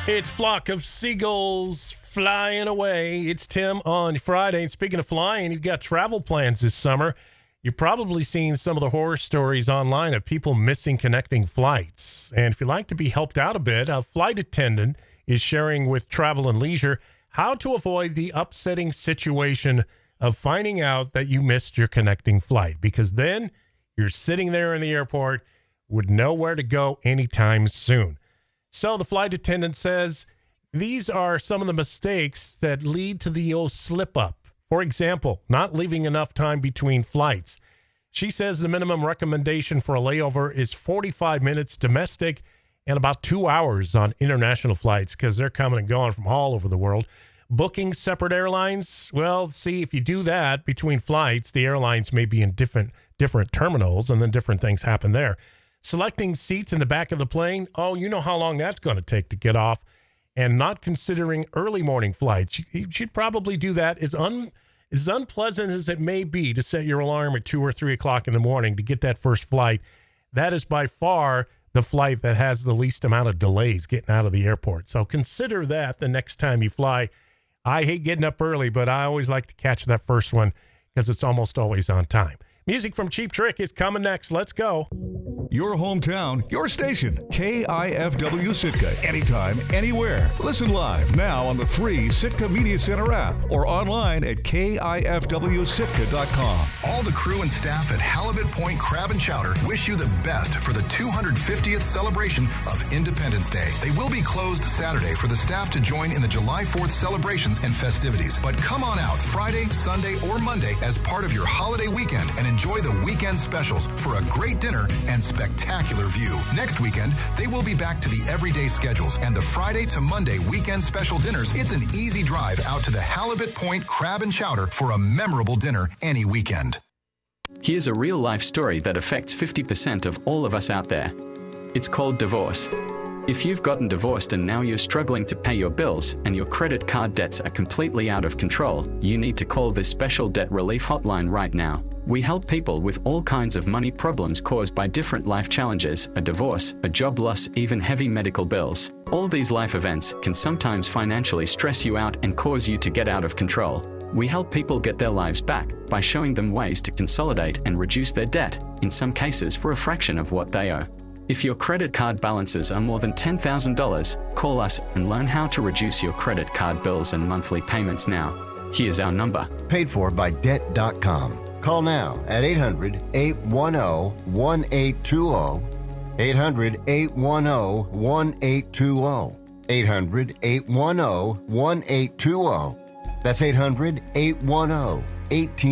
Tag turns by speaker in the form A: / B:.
A: It's Flock of Seagulls flying away. It's Tim on Friday. And speaking of flying, you've got travel plans this summer. You've probably seen some of the horror stories online of people missing connecting flights. And if you'd like to be helped out a bit, a flight attendant is sharing with Travel and Leisure how to avoid the upsetting situation of finding out that you missed your connecting flight, because then you're sitting there in the airport with nowhere to go anytime soon. So the flight attendant says these are some of the mistakes that lead to the old slip up. For example, not leaving enough time between flights. She says the minimum recommendation for a layover is 45 minutes domestic and about 2 hours on international flights, because they're coming and going from all over the world. Booking separate airlines, well, see, if you do that between flights, the airlines may be in different terminals, and then different things happen there. Selecting seats in the back of the plane, oh, you know how long that's going to take to get off. And not considering early morning flights. You should probably do that. As unpleasant as it may be to set your alarm at 2 or 3 o'clock in the morning to get that first flight, that is by far the flight that has the least amount of delays getting out of the airport. So consider that the next time you fly. I hate getting up early, but I always like to catch that first one because it's almost always on time. Music from Cheap Trick is coming next. Let's go.
B: Your hometown, your station, KIFW Sitka. Anytime, anywhere. Listen live now on the free Sitka Media Center app or online at KIFWSitka.com.
C: All the crew and staff at Halibut Point Crab and Chowder wish you the best for the 250th celebration of Independence Day. They will be closed Saturday for the staff to join in the July 4th celebrations and festivities. But come on out Friday, Sunday, or Monday as part of your holiday weekend and enjoy the weekend specials for a great dinner and spectacular view. Next weekend, they will be back to the everyday schedules and the Friday to Monday weekend special dinners. It's an easy drive out to the Halibut Point Crab and Chowder for a memorable dinner any weekend.
D: Here's a real-life story that affects 50% of all of us out there. It's called divorce. If you've gotten divorced and now you're struggling to pay your bills and your credit card debts are completely out of control, you need to call this special debt relief hotline right now. We help people with all kinds of money problems caused by different life challenges, a divorce, a job loss, even heavy medical bills. All these life events can sometimes financially stress you out and cause you to get out of control. We help people get their lives back by showing them ways to consolidate and reduce their debt, in some cases for a fraction of what they owe. If your credit card balances are more than $10,000, call us and learn how to reduce your credit card bills and monthly payments now. Here's our number.
E: Paid for by Debt.com. Call now at 800-810-1820. 800-810-1820. 800-810-1820. That's 800-810-1820.